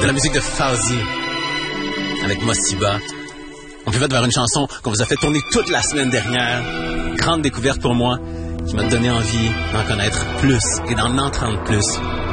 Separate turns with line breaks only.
de la musique de Fauzi avec Mosiba. On peut faire une chanson qu'on vous a fait tourner toute la semaine dernière. Grande découverte pour moi qui m'a donné envie d'en connaître plus et d'en entendre plus.